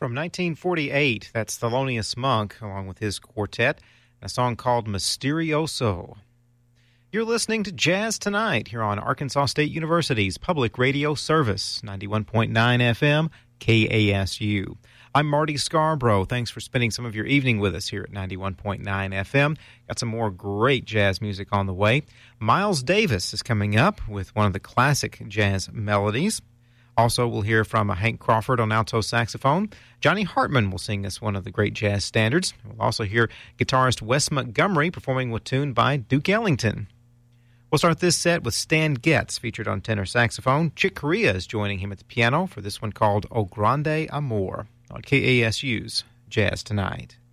From 1948, that's Thelonious Monk, along with his quartet, a song called Mysterioso. You're listening to Jazz Tonight here on Arkansas State University's public radio service, 91.9 FM, KASU. I'm Marty Scarborough. Thanks for spending some of your evening with us here at 91.9 FM. Got some more great jazz music on the way. Miles Davis is coming up with one of the classic jazz melodies. Also, we'll hear from Hank Crawford on alto saxophone. Johnny Hartman will sing us one of the great jazz standards. We'll also hear guitarist Wes Montgomery performing with tune by Duke Ellington. We'll start this set with Stan Getz, featured on tenor saxophone. Chick Corea is joining him at the piano for this one called O Grande Amor on KASU's Jazz Tonight.